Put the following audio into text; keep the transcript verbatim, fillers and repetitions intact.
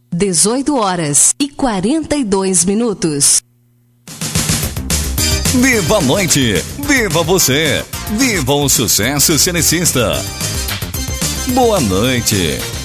dezoito horas e quarenta e dois minutos. Viva a noite! Viva você! Viva o sucesso cenicista! Boa noite!